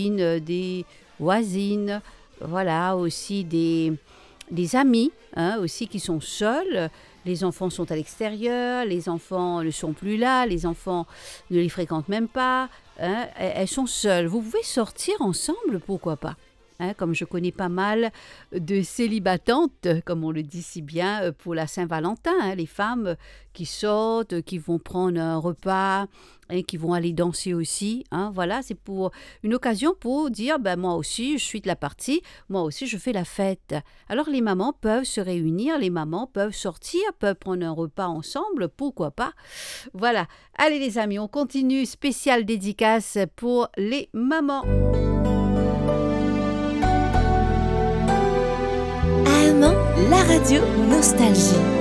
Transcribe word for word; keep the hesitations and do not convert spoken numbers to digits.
des voisines, voilà, aussi des, des amis, hein, aussi qui sont seuls. Les enfants sont à l'extérieur, les enfants ne sont plus là, les enfants ne les fréquentent même pas, hein, elles elles sont seules. Vous pouvez sortir ensemble, pourquoi pas? Hein, comme je connais pas mal de célibatantes, comme on le dit si bien, euh, pour la Saint-Valentin, hein, les femmes qui sortent, qui vont prendre un repas et qui vont aller danser aussi. Hein, voilà, c'est pour une occasion pour dire, ben, moi aussi, je suis de la partie, moi aussi, je fais la fête. Alors les mamans peuvent se réunir, les mamans peuvent sortir, peuvent prendre un repas ensemble, pourquoi pas. Voilà, allez les amis, on continue, spéciale dédicace pour les mamans. Allemand, la radio Nostalgie.